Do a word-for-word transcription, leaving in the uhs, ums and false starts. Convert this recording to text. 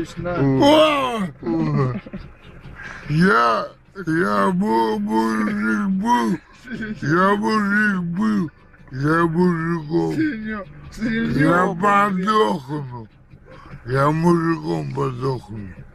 Точно. О! Я, я был мужик был, я мужик был, я мужиком. Я подохну, я мужиком подохну.